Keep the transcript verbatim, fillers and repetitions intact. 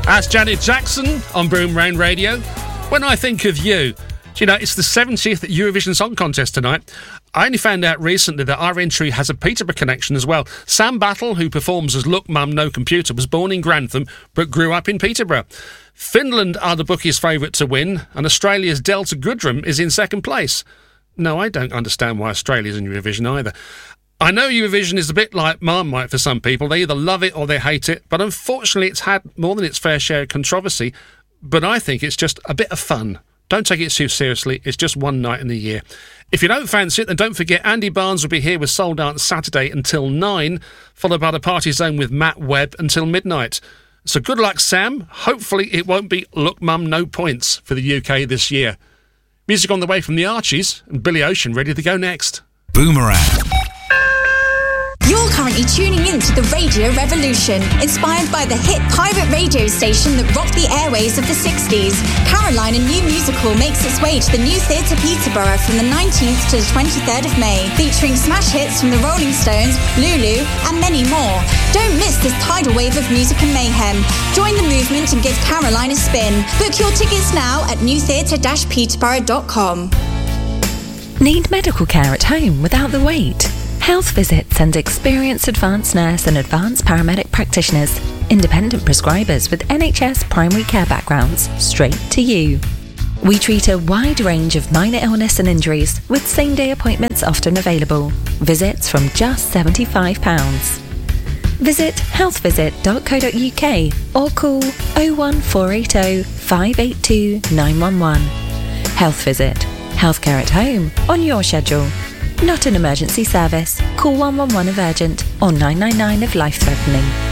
That's Janet Jackson on Boomerang Radio. When I think of you, do you know, it's the seventieth Eurovision Song Contest tonight. I only found out recently that our entry has a Peterborough connection as well. Sam Battle, who performs as Look Mum No Computer, was born in Grantham but grew up in Peterborough. Finland are the bookies' favourite to win, and Australia's Delta Goodrem is in second place. No, I don't understand why Australia's in Eurovision either. I know Eurovision is a bit like Marmite for some people. They either love it or they hate it, but unfortunately it's had more than its fair share of controversy. But I think it's just a bit of fun. Don't take it too seriously. It's just one night in the year. If you don't fancy it, then don't forget Andy Barnes will be here with Soul Dance Saturday until nine, followed by the Party Zone with Matt Webb until midnight. So good luck, Sam. Hopefully it won't be Look Mum No Points for the U K this year. Music on the way from the Archies and Billy Ocean ready to go next. Boomerang. You're currently tuning in to the Radio Revolution, inspired by the hit pirate radio station that rocked the airways of the sixties. Caroline, a new musical, makes its way to the New Theatre Peterborough from the nineteenth to the twenty-third of May, featuring smash hits from the Rolling Stones, Lulu, and many more. Don't miss this tidal wave of music and mayhem. Join the movement and give Caroline a spin. Book your tickets now at new theatre dash peterborough dot com. Need medical care at home without the wait? Health Visits and experienced advanced nurse and advanced paramedic practitioners, independent prescribers with N H S primary care backgrounds, straight to you. We treat a wide range of minor illness and injuries with same-day appointments often available. Visits from just seventy-five pounds. Visit health visit dot co dot uk or call oh one four eight oh, five eight two, nine one one. Health Visit. Healthcare at home on your schedule. Not an emergency service. Call one one one if urgent or nine nine nine if life-threatening.